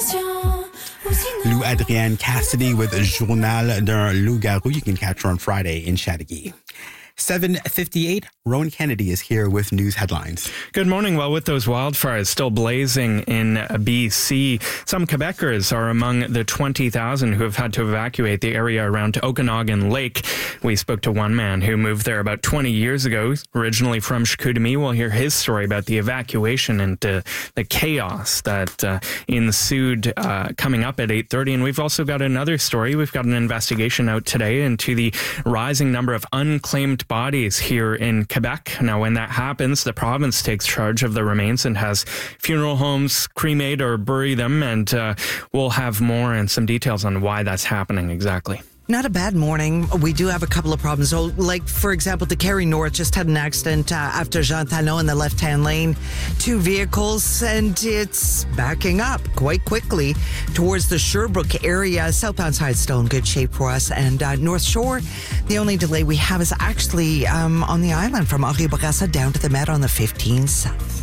Lou Adrienne Cassidy with Journal d'un loup-garou. You can catch her on Friday in Chateauguay. 7:58, Rowan Kennedy is here with news headlines. Good morning. Well, with those wildfires still blazing in BC, some Quebecers are among the 20,000 who have had to evacuate the area around Okanagan Lake. We spoke to one man who moved there about 20 years ago, originally from Chicoutimi. We'll hear his story about the evacuation and the chaos that ensued coming up at 8:30. And we've also got another story. We've got an investigation out today into the rising number of unclaimed bodies here in Quebec. Now, when that happens, the province takes charge of the remains and has funeral homes cremate or bury them. And we'll have more and some details on why that's happening exactly. Not a bad morning. We do have a couple of problems. So, like, for example, the Carey North just had an accident after Jean Talon in the left-hand lane. 2 vehicles, and it's backing up quite quickly towards the Sherbrooke area. Southbound side still in good shape for us. And North Shore, the only delay we have is actually on the island from Henri Bourassa down to the Met on the 15 South.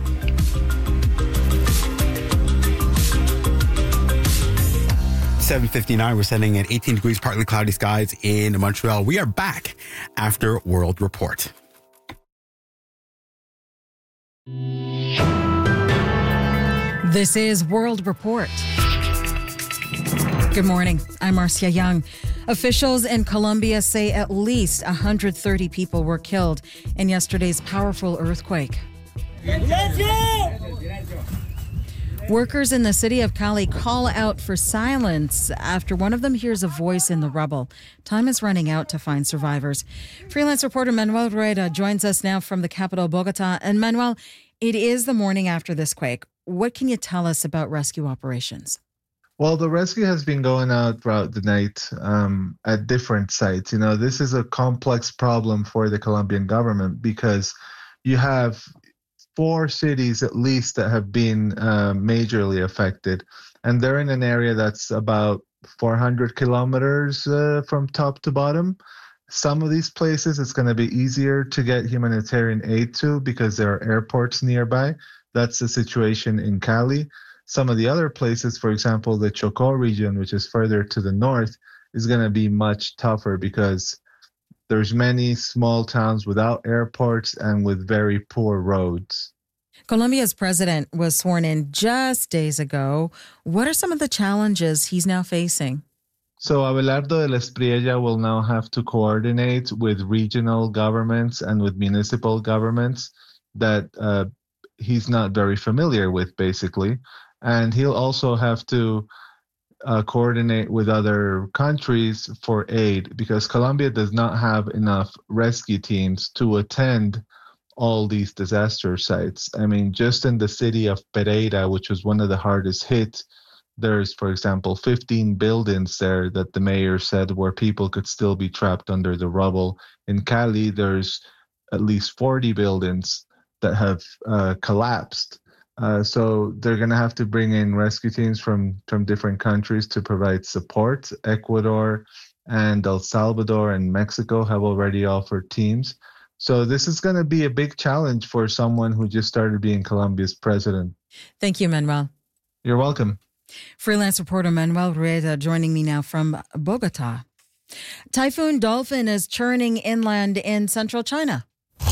.59, we're setting at 18 degrees, partly cloudy skies in Montreal. We are back after World Report. This is World Report. Good morning. I'm Marcia Young. Officials in Colombia say at least 130 people were killed in yesterday's powerful earthquake. Workers in the city of Cali call out for silence after one of them hears a voice in the rubble. Time is running out to find survivors. Freelance reporter Manuel Rueda joins us now from the capital, Bogota. And Manuel, it is the morning after this quake. What can you tell us about rescue operations? Well, the rescue has been going out throughout the night at different sites. You know, this is a complex problem for the Colombian government because you have 4 cities at least that have been majorly affected. And they're in an area that's about 400 kilometers from top to bottom. Some of these places it's going to be easier to get humanitarian aid to because there are airports nearby. That's the situation in Cali. Some of the other places, for example, the Chocó region, which is further to the north, is going to be much tougher because there's many small towns without airports and with very poor roads. Colombia's president was sworn in just days ago. What are some of the challenges he's now facing? So Abelardo de la Espriella will now have to coordinate with regional governments and with municipal governments that he's not very familiar with, basically. And he'll also have to coordinate with other countries for aid because Colombia does not have enough rescue teams to attend all these disaster sites. I mean, just in the city of Pereira, which was one of the hardest hit, there's, for example, 15 buildings there that the mayor said where people could still be trapped under the rubble. In Cali, there's at least 40 buildings that have collapsed. So they're going to have to bring in rescue teams from different countries to provide support. Ecuador and El Salvador and Mexico have already offered teams. So this is going to be a big challenge for someone who just started being Colombia's president. Thank you, Manuel. You're welcome. Freelance reporter Manuel Rueda joining me now from Bogota. Typhoon Dolphin is churning inland in central China.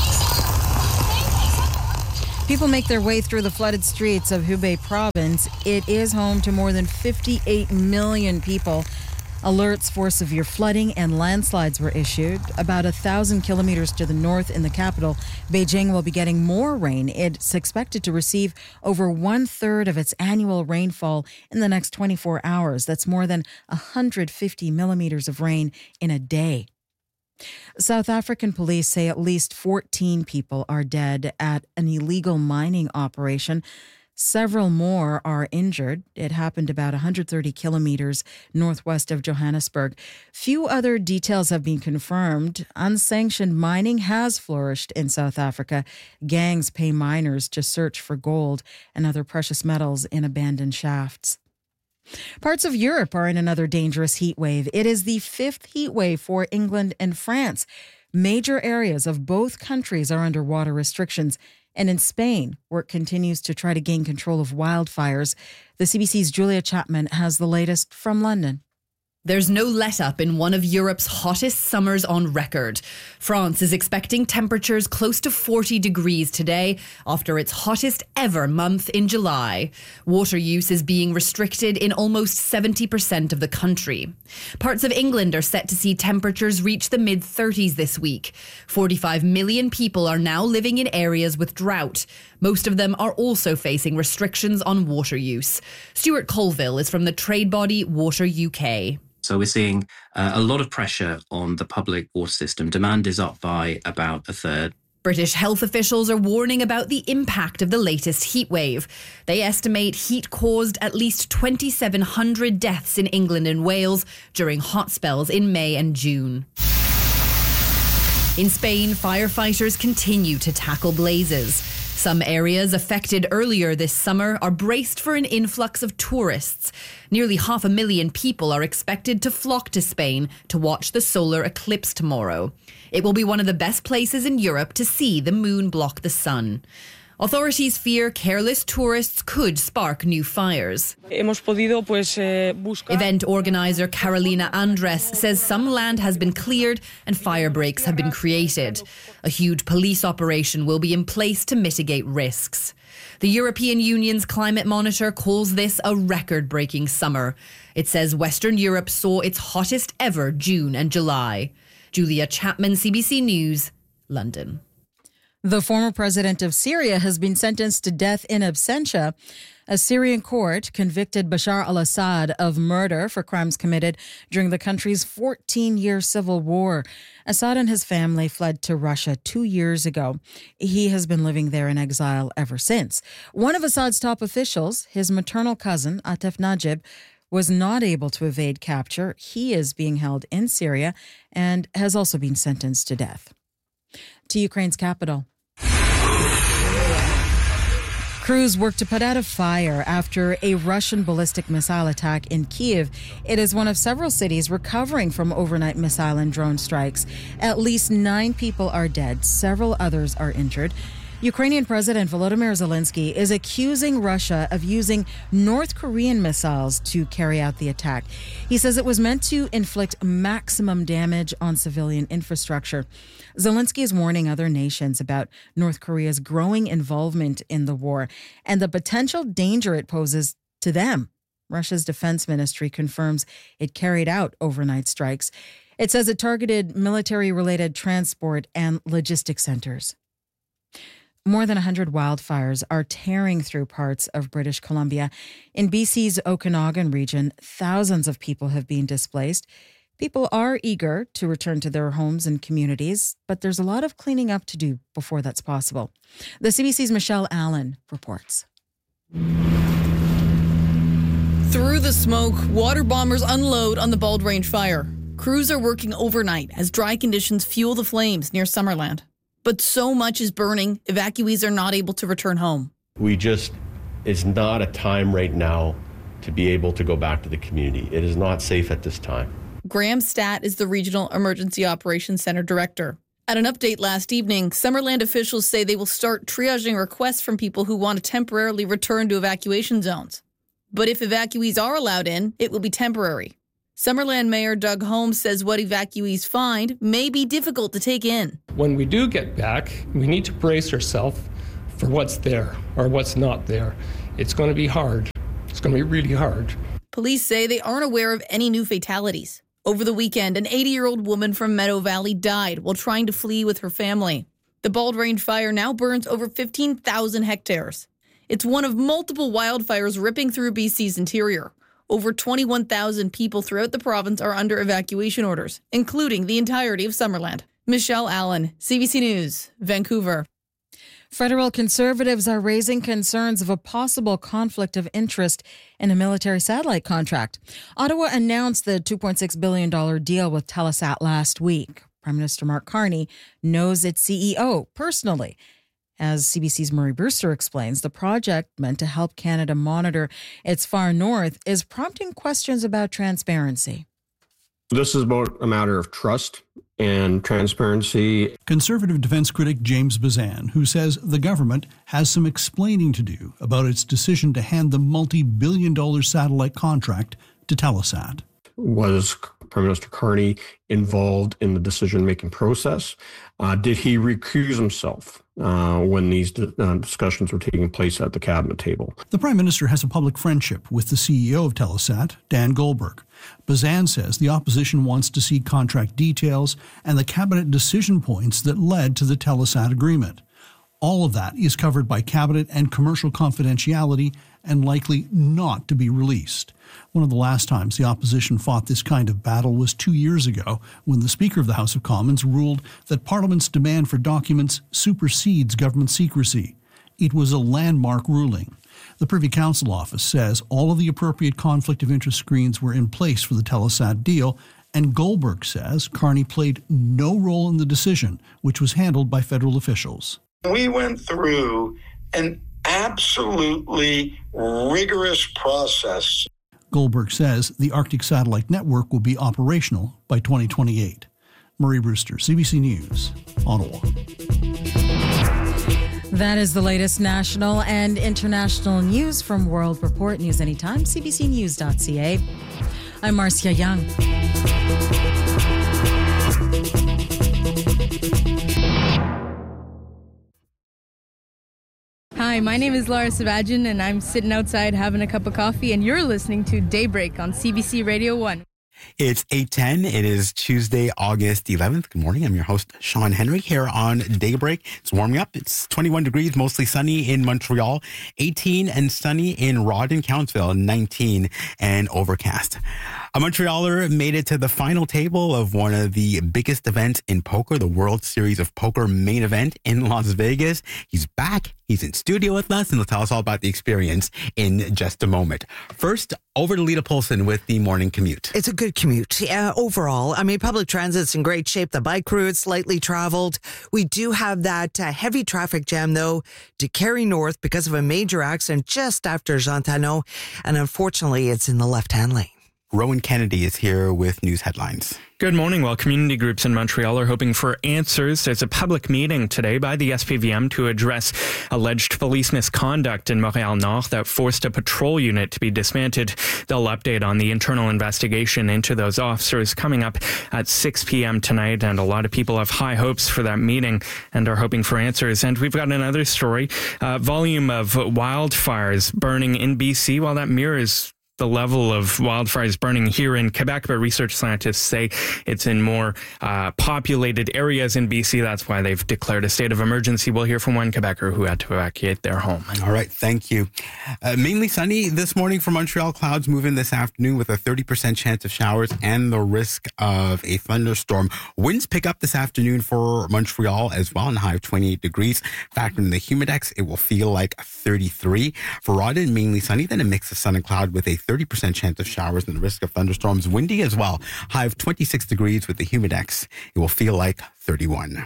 People make their way through the flooded streets of Hubei province. It is home to more than 58 million people. Alerts for severe flooding and landslides were issued. About 1,000 kilometers to the north in the capital, Beijing will be getting more rain. It's expected to receive over 1/3 of its annual rainfall in the next 24 hours. That's more than 150 millimeters of rain in a day. South African police say at least 14 people are dead at an illegal mining operation. Several more are injured. It happened about 130 kilometers northwest of Johannesburg. Few other details have been confirmed. Unsanctioned mining has flourished in South Africa. Gangs pay miners to search for gold and other precious metals in abandoned shafts. Parts of Europe are in another dangerous heat wave. It is the 5th heat wave for England and France. Major areas of both countries are under water restrictions, And in Spain, work continues to try to gain control of wildfires. The CBC's Julia Chapman has the latest from London. There's no let-up in one of Europe's hottest summers on record. France is expecting temperatures close to 40 degrees today after its hottest ever month in July. Water use is being restricted in almost 70% of the country. Parts of England are set to see temperatures reach the mid-30s this week. 45 million people are now living in areas with drought. Most of them are also facing restrictions on water use. Stuart Colville is from the trade body Water UK. So we're seeing a lot of pressure on the public water system. Demand is up by about a third. British health officials are warning about the impact of the latest heat wave. They estimate heat caused at least 2,700 deaths in England and Wales during hot spells in May and June. In Spain, firefighters continue to tackle blazes. Some areas affected earlier this summer are braced for an influx of tourists. Nearly 500,000 people are expected to flock to Spain to watch the solar eclipse tomorrow. It will be one of the best places in Europe to see the moon block the sun. Authorities fear careless tourists could spark new fires. Event organizer Carolina Andres says some land has been cleared and fire breaks have been created. A huge police operation will be in place to mitigate risks. The European Union's climate monitor calls this a record-breaking summer. It says Western Europe saw its hottest ever June and July. Julia Chapman, CBC News, London. The former president of Syria has been sentenced to death in absentia. A Syrian court convicted Bashar al-Assad of murder for crimes committed during the country's 14-year civil war. Assad and his family fled to Russia 2 years ago. He has been living there in exile ever since. One of Assad's top officials, his maternal cousin, Atef Najib, was not able to evade capture. He is being held in Syria and has also been sentenced to death. To Ukraine's capital. Crews work to put out a fire after a Russian ballistic missile attack in Kyiv. It is one of several cities recovering from overnight missile and drone strikes. At least 9 people are dead. Several others are injured. Ukrainian President Volodymyr Zelensky is accusing Russia of using North Korean missiles to carry out the attack. He says it was meant to inflict maximum damage on civilian infrastructure. Zelensky is warning other nations about North Korea's growing involvement in the war and the potential danger it poses to them. Russia's defense ministry confirms it carried out overnight strikes. It says it targeted military-related transport and logistics centers. More than 100 wildfires are tearing through parts of British Columbia. In BC's Okanagan region, thousands of people have been displaced. People are eager to return to their homes and communities, but there's a lot of cleaning up to do before that's possible. The CBC's Michelle Allen reports. Through the smoke, water bombers unload on the Bald Range fire. Crews are working overnight as dry conditions fuel the flames near Summerland. But so much is burning, evacuees are not able to return home. It's not a time right now to be able to go back to the community. It is not safe at this time. Graham Statt is the Regional Emergency Operations Center Director. At an update last evening, Summerland officials say they will start triaging requests from people who want to temporarily return to evacuation zones. But if evacuees are allowed in, it will be temporary. Summerland Mayor Doug Holmes says what evacuees find may be difficult to take in. When we do get back, we need to brace ourselves for what's there or what's not there. It's going to be hard. It's going to be really hard. Police say they aren't aware of any new fatalities. Over the weekend, an 80-year-old woman from Meadow Valley died while trying to flee with her family. The Bald Range fire now burns over 15,000 hectares. It's one of multiple wildfires ripping through BC's interior. Over 21,000 people throughout the province are under evacuation orders, including the entirety of Summerland. Michelle Allen, CBC News, Vancouver. Federal Conservatives are raising concerns of a possible conflict of interest in a military satellite contract. Ottawa announced the $2.6 billion deal with Telesat last week. Prime Minister Mark Carney knows its CEO personally. As CBC's Murray Brewster explains, the project, meant to help Canada monitor its far north, is prompting questions about transparency. This is about a matter of trust and transparency. Conservative defense critic James Bazan, who says the government has some explaining to do about its decision to hand the multi-billion-dollar satellite contract to Telesat. Was Prime Minister Carney involved in the decision-making process? Did he recuse himself when these discussions were taking place at the cabinet table? The Prime Minister has a public friendship with the CEO of Telesat, Dan Goldberg. Bazan says the opposition wants to see contract details and the cabinet decision points that led to the Telesat agreement. All of that is covered by cabinet and commercial confidentiality and likely not to be released. One of the last times the opposition fought this kind of battle was 2 years ago, when the Speaker of the House of Commons ruled that Parliament's demand for documents supersedes government secrecy. It was a landmark ruling. The Privy Council office says all of the appropriate conflict of interest screens were in place for the Telesat deal, and Goldberg says Carney played no role in the decision, which was handled by federal officials. We went through an absolutely rigorous process. Goldberg says the Arctic Satellite Network will be operational by 2028. Murray Brewster, CBC News, Ottawa. That is the latest national and international news from World Report. News anytime, cbcnews.ca. I'm Marcia Young. Hi, my name is Laura Savajan, and I'm sitting outside having a cup of coffee, and you're listening to Daybreak on CBC Radio 1. It's 8:10. It is Tuesday, August 11th. Good morning. I'm your host, Sean Henry, here on Daybreak. It's warming up. It's 21 degrees, mostly sunny in Montreal, 18 and sunny in Rawdon, Countsville, 19 and overcast. A Montrealer made it to the final table of one of the biggest events in poker, the World Series of Poker main event in Las Vegas. He's back. He's in studio with us, and he'll tell us all about the experience in just a moment. First, over to Lita Polson with the morning commute. It's a good commute. Overall, I mean, public transit's in great shape. The bike route's slightly traveled. We do have that heavy traffic jam, though, to Carey North because of a major accident just after Jean Talon, and unfortunately, it's in the left-hand lane. Rowan Kennedy is here with news headlines. Good morning. Well, community groups in Montreal are hoping for answers. There's a public meeting today by the SPVM to address alleged police misconduct in Montreal-Nord that forced a patrol unit to be dismantled. They'll update on the internal investigation into those officers coming up at 6 p.m. tonight, and a lot of people have high hopes for that meeting and are hoping for answers. And we've got another story. Volume of wildfires burning in BC. Well, that mirrors the level of wildfires burning here in Quebec, but research scientists say it's in more populated areas in BC. That's why they've declared a state of emergency. We'll hear from one Quebecer who had to evacuate their home. All right, thank you. Mainly sunny this morning for Montreal. Clouds move in this afternoon with a 30% chance of showers and the risk of a thunderstorm. Winds pick up this afternoon for Montreal as well, and a high of 28 degrees. Factor in the humidex, it will feel like 33. For Rawdon, mainly sunny, then a mix of sun and cloud with a 30% chance of showers and the risk of thunderstorms. Windy as well. High of 26 degrees with the humidex. It will feel like 31.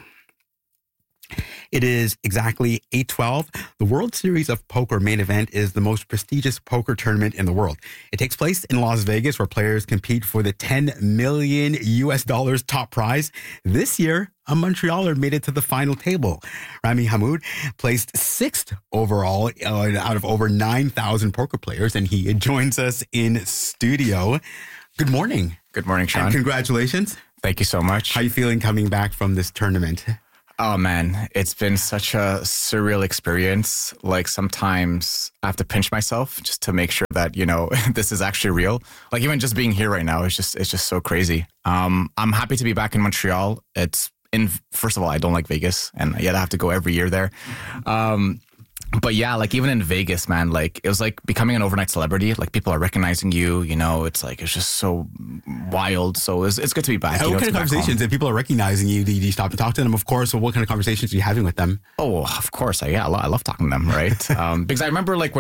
It is exactly 8:12. The World Series of Poker main event is the most prestigious poker tournament in the world. It takes place in Las Vegas, where players compete for the $10 million top prize. This year, a Montrealer made it to the final table. Rami Hamoud placed 6th overall out of over 9,000 poker players, and he joins us in studio. Good morning. Good morning, Sean. And congratulations. Thank you so much. How are you feeling coming back from this tournament? Oh, man, it's been such a surreal experience. Like, sometimes I have to pinch myself just to make sure that, you know, this is actually real. Like, even just being here right now is just so crazy. I'm happy to be back in Montreal. First of all, I don't like Vegas, and yet I have to go every year there. But yeah, like even in Vegas, man, like it was like becoming an overnight celebrity. Like people are recognizing you, you know, it's just so wild. So it's good to be back. What kind of conversations, if people are recognizing you, do you stop to talk to them, of course, or what kind of conversations are you having with them? Oh, of course. I love talking to them, right? Because I remember like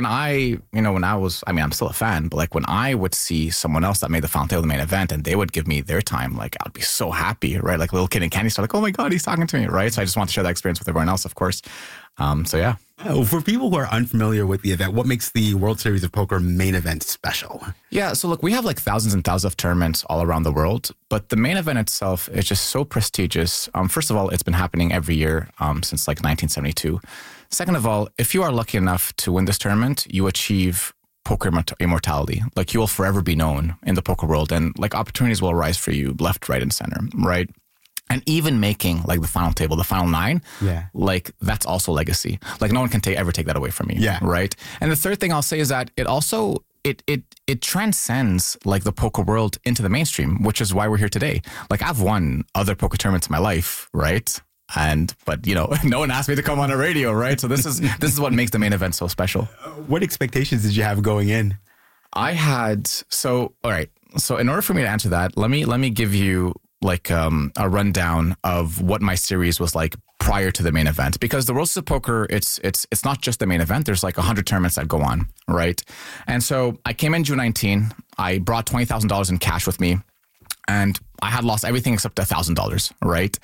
I'm still a fan, but like when I would see someone else that made the final table of the main event and they would give me their time, like I'd be so happy, right? Like little kid in candy store, like, oh my God, he's talking to me, right? So I just want to share that experience with everyone else, of course. So yeah. For people who are unfamiliar with the event, what makes the World Series of Poker main event special? Yeah, so look, we have like thousands and thousands of tournaments all around the world, but the main event itself is just so prestigious. First of all, it's been happening every year since like 1972. Second of all, if you are lucky enough to win this tournament, you achieve poker immortality. Like, you will forever be known in the poker world, and like opportunities will arise for you left, right, and center, right? And even making like the final table, the final 9, like that's also legacy. Like, no one can ever take that away from you. Yeah. Right. And the third thing I'll say is that it also, it transcends like the poker world into the mainstream, which is why we're here today. Like, I've won other poker tournaments in my life, right? But you know, no one asked me to come on a radio, right? So this is what makes the main event so special. What expectations did you have going in? I had, all right. So in order for me to answer that, let me give you like a rundown of what my series was like prior to the main event, because the World Series of Poker, it's not just the main event. There's like 100 tournaments that go on, right? And so I came in June 19. I brought $20,000 in cash with me, and I had lost everything except $1,000, right?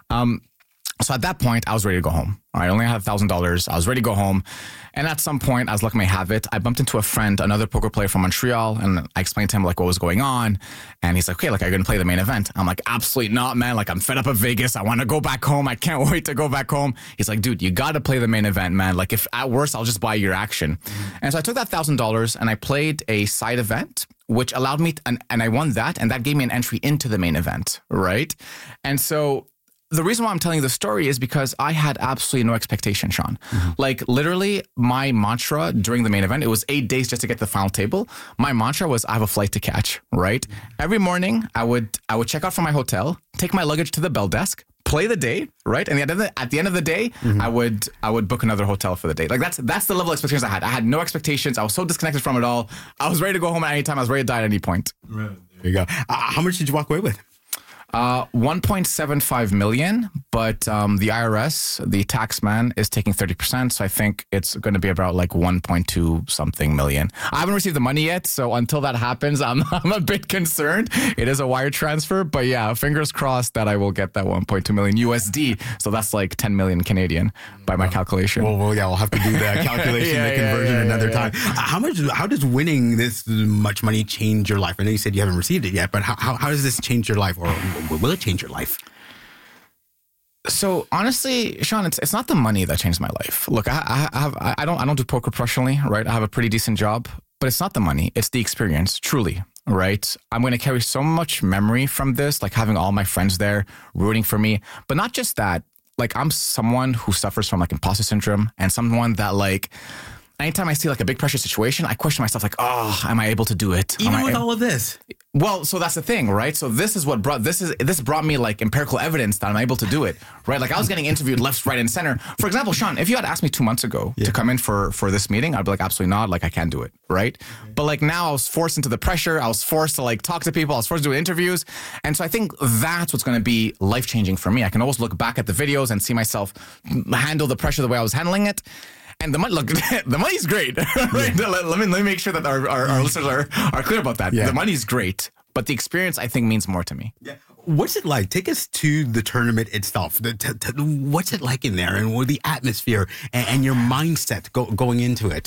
So at that point, I was ready to go home. I only had $1,000. I was ready to go home. And at some point, as luck may have it, I bumped into a friend, another poker player from Montreal, and I explained to him like what was going on. And he's like, okay, like, are you going to play the main event? I'm like, absolutely not, man. Like, I'm fed up of Vegas. I want to go back home. I can't wait to go back home. He's like, dude, you got to play the main event, man. Like, if at worst, I'll just buy your action. And so I took that $1,000 and I played a side event, which allowed me, and I won that. And that gave me an entry into the main event, right? And so the reason why I'm telling you the story is because I had absolutely no expectation, Sean. Like, literally, my mantra during the main event, it was 8 days just to get to the final table. My mantra was, I have a flight to catch, right? Every morning, I would check out from my hotel, take my luggage to the bell desk, play the day, right? And at the end of the day, I would book another hotel for the day. Like, that's the level of expectations I had. I had no expectations. I was so disconnected from it all. I was ready to go home at any time. I was ready to die at any point. Right. There you go. How much did you walk away with? 1.75 million, but the IRS, the tax man, is taking 30%. So I think it's going to be about like 1.2 something million. I haven't received the money yet, so until that happens, I'm a bit concerned. It is a wire transfer, but yeah, fingers crossed that I will get that 1.2 million USD. So that's like 10 million Canadian by my calculation. Well, yeah, we'll have to do the calculation, the conversion another time. How does winning this much money change your life? I know you said you haven't received it yet, but how does this change your life, or will it change your life? So honestly, Sean, it's not the money that changed my life. Look, I don't do poker professionally, right? I have a pretty decent job, but it's not the money. It's the experience, truly, right? I'm going to carry so much memory from this, like having all my friends there rooting for me. But not just that, like, I'm someone who suffers from like imposter syndrome, and someone that like, anytime I see like a big pressure situation, I question myself like, oh, am I able to do it? Even with all of this? Well, so that's the thing, right? So this brought me like empirical evidence that I'm able to do it, right? Like, I was getting interviewed left, right, and center. For example, Sean, if you had asked me 2 months ago to come in for this meeting, I'd be like, absolutely not. Like, I can't do it, right? But like, now I was forced into the pressure. I was forced to like talk to people. I was forced to do interviews. And so I think that's what's going to be life-changing for me. I can always look back at the videos and see myself handle the pressure the way I was handling it. And the money, look, the money's great. Right? Yeah. Let me make sure that our listeners are clear about that. Yeah. The money's great, but the experience, I think, means more to me. Yeah. What's it like? Take us to the tournament itself. What's it like in there, and what the atmosphere and your mindset going into it?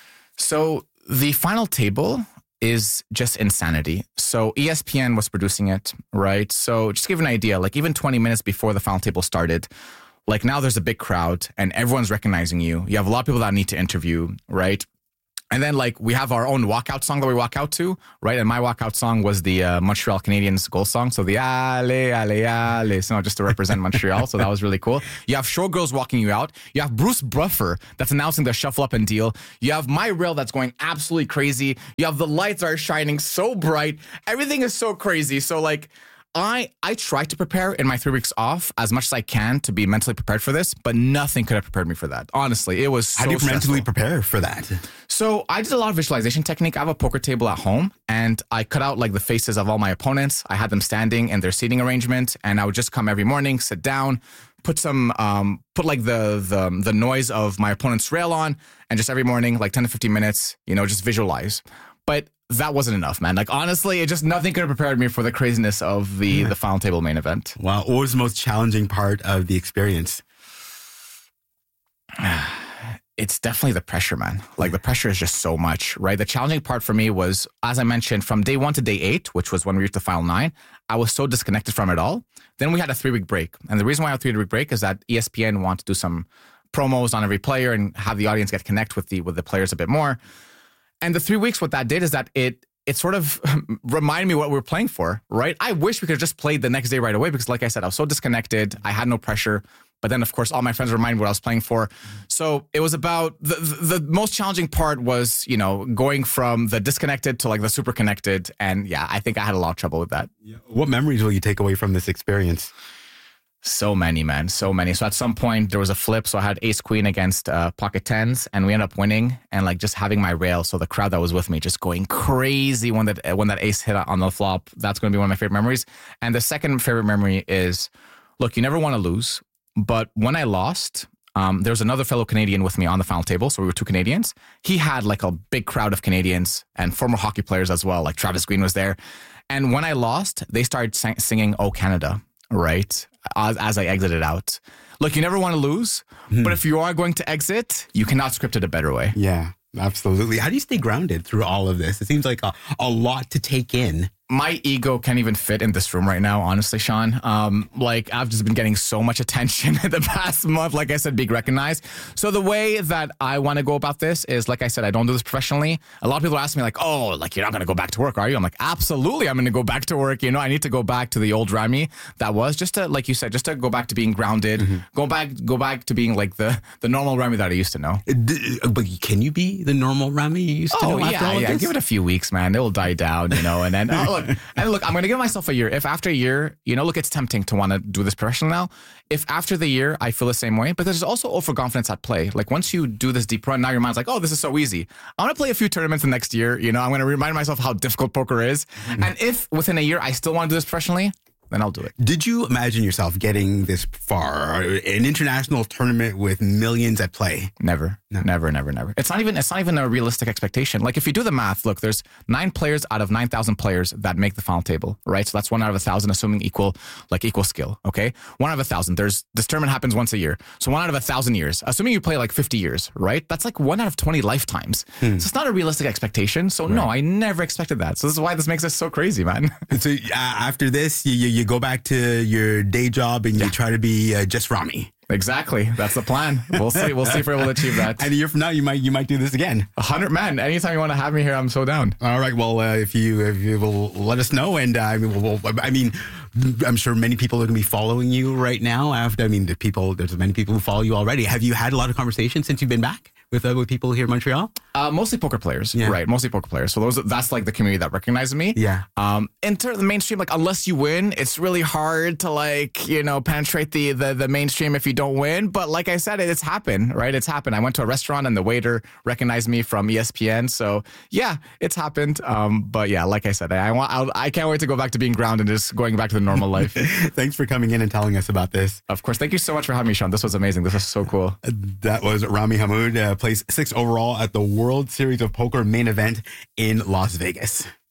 So the final table is just insanity. So ESPN was producing it, right? So just to give you an idea, like even 20 minutes before the final table started, like now there's a big crowd and everyone's recognizing you. You have a lot of people that need to interview, right? And then like we have our own walkout song that we walk out to, right? And my walkout song was the Montreal Canadiens goal song. So the Ale, Ale, Ale, so just to represent Montreal. So that was really cool. You have showgirls walking you out. You have Bruce Buffer that's announcing the shuffle up and deal. You have my rail that's going absolutely crazy. You have the lights are shining so bright. Everything is so crazy. So like, I try to prepare in my 3 weeks off as much as I can to be mentally prepared for this, but nothing could have prepared me for that. Honestly, it was so How do you stressful. mentally prepare for that? So I did a lot of visualization technique. I have a poker table at home, and I cut out like the faces of all my opponents. I had them standing in their seating arrangement, and I would just come every morning, sit down, put like the noise of my opponent's rail on, and just every morning, like 10 to 15 minutes, just visualize. But that wasn't enough, man. Like, honestly, nothing could have prepared me for the craziness of the final table main event. Wow. What was the most challenging part of the experience? It's definitely the pressure, man. Like the pressure is just so much, right? The challenging part for me was, as I mentioned, from day 1 to day 8, which was when we reached the final 9, I was so disconnected from it all. Then we had a 3-week break. And the reason why I had a 3-week break is that ESPN wanted to do some promos on every player and have the audience get connect with the players a bit more. And the 3 weeks, what that did is that it sort of reminded me what we were playing for, right? I wish we could have just played the next day right away because, like I said, I was so disconnected. I had no pressure. But then, of course, all my friends reminded me what I was playing for. So it was about the most challenging part was, going from the disconnected to like the super connected. And yeah, I think I had a lot of trouble with that. What memories will you take away from this experience? So many, man. So many. So at some point there was a flip. So I had ace queen against pocket tens and we ended up winning and like just having my rail. So the crowd that was with me just going crazy when that ace hit on the flop. That's going to be one of my favorite memories. And the second favorite memory is, look, you never want to lose. But when I lost, there was another fellow Canadian with me on the final table. So we were 2 Canadians. He had like a big crowd of Canadians and former hockey players as well. Like Travis Green was there. And when I lost, they started singing "Oh Canada," right? As I exited out. Look, you never want to lose, but if you are going to exit, you cannot script it a better way. Yeah, absolutely. How do you stay grounded through all of this? It seems like a lot to take in. My ego can't even fit in this room right now, honestly, Sean. Like I've just been getting so much attention in the past month, like I said, being recognized. So the way that I want to go about this is, like I said, I don't do this professionally. A lot of people ask me like, oh, like you're not going to go back to work, are you? I'm like, absolutely, I'm going to go back to work. I need to go back to the old Rami that was just to, like you said, just to go back to being grounded, go back to being like the normal Rami that I used to know. But can you be the normal Rami you used to know after all of this? Give it a few weeks, man. It will die down, and then look, I'm going to give myself a year. If after a year, look, it's tempting to want to do this professional now. If after the year I feel the same way, but there's also overconfidence at play. Like once you do this deep run, now your mind's like, oh, this is so easy. I'm going to play a few tournaments the next year. I'm going to remind myself how difficult poker is. And if within a year I still want to do this professionally, then I'll do it. Did you imagine yourself getting this far? An international tournament with millions at play? Never. It's not even a realistic expectation. Like if you do the math, look, there's 9 players out of 9,000 players that make the final table, right? So that's 1 out of 1,000, assuming equal skill. Okay, 1 out of 1,000. This tournament happens once a year, so 1 out of 1,000 years. Assuming you play like 50 years, right? That's like 1 out of 20 lifetimes. So it's not a realistic expectation. So no, I never expected that. So this is why this makes us so crazy, man. So after this, you go back to your day job and you try to be just Rami. Exactly. That's the plan. We'll see. We'll see if we're able to achieve that. And a year from now, you might do this again. 100, man. Anytime you want to have me here, I'm so down. All right. Well, if you will let us know, and I'm sure many people are going to be following you right now. There's many people who follow you already. Have you had a lot of conversations since you've been back with people here in Montreal? Mostly poker players, right? Mostly poker players. So that's like the community that recognizes me. Yeah. In terms of the mainstream, like unless you win, it's really hard to penetrate the mainstream if you don't win. But like I said, it's happened, right? It's happened. I went to a restaurant and the waiter recognized me from ESPN. So yeah, it's happened. But yeah, like I said, I can't wait to go back to being grounded and just going back to the normal life. Thanks for coming in and telling us about this. Of course. Thank you so much for having me, Sean. This was amazing. This was so cool. That was Rami Hamoud, placed 6th overall at the World Series of Poker main event in Las Vegas.